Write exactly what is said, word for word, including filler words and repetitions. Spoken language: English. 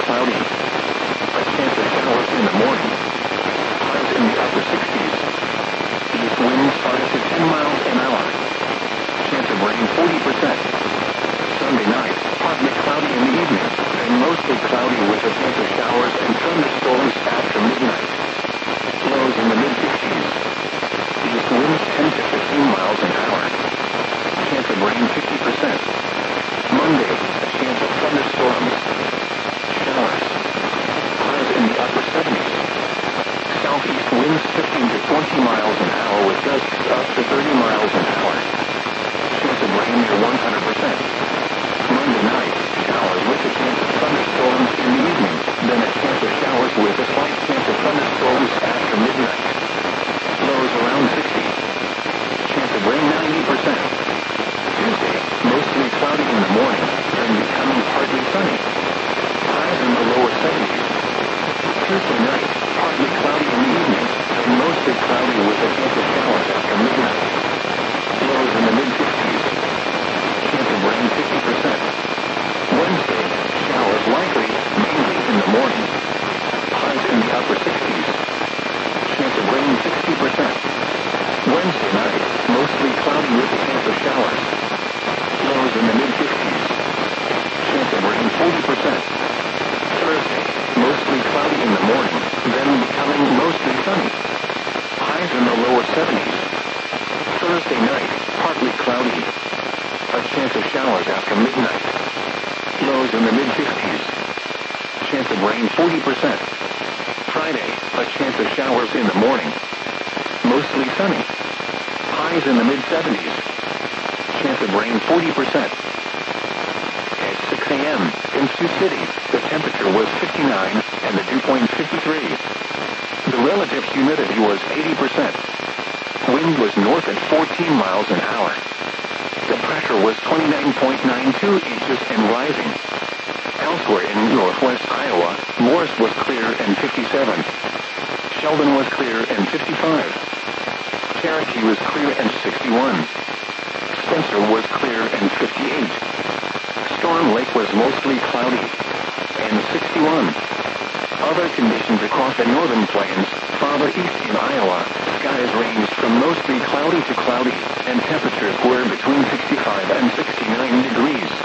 cloudy. A chance of showers in the morning. Highs in the upper sixties. East winds five to ten miles an hour. Chance of rain forty percent. Sunday night, partly cloudy in the evening, and mostly cloudy with a chance of showers and thunderstorms after midnight. Lows in the mid-fifties. East winds ten to fifteen miles an hour. Chance of rain fifty percent. Monday, a chance of thunderstorms. Showers. Highs in the upper seventies. Southeast winds fifteen to twenty miles an hour with gusts up to thirty miles an hour. Chance of rain near one hundred percent. Monday night, showers with a chance of thunderstorms in the evening, then a chance of showers with a slight chance of thunderstorms after midnight. Lows around sixty. Chance of rain ninety percent. Tuesday, mostly cloudy in the morning, then becoming partly sunny. Highs in the lower seventies. Thursday night, partly cloudy in the evening, and mostly cloudy with a chance of showers after midnight. Lows in the mid-fifties. Chance of rain fifty percent. Wednesday, showers likely, mainly in the morning. Highs in the upper sixties. Chance of rain sixty percent. Wednesday night, mostly cloudy with a chance of showers. Lows in the mid-fifties. Chance of rain forty percent. Thursday, mostly cloudy in the morning, then becoming mostly sunny. Highs in the lower seventies. Thursday night, partly cloudy. A chance of showers after midnight. Lows in the mid-fifties. Chance of rain forty percent. Friday, a chance of showers in the morning. Mostly sunny. Highs in the mid-seventies. Chance of rain forty percent. At six a m in Sioux City, the temperature was fifty-nine and the dew point fifty-three. The relative humidity was eighty percent. Wind was north at fourteen miles an hour. The pressure was twenty-nine point nine two inches and rising. Elsewhere in northwest Iowa, Morris was clear and fifty-seven. Sheldon was clear and fifty-five. Cherokee was clear and sixty-one. Spencer was clear and fifty-eight. Storm Lake was mostly cloudy and sixty-one. Other conditions across the northern plains, farther east in Iowa, skies ranged from mostly cloudy to cloudy, and temperatures were between sixty-five and sixty-nine degrees.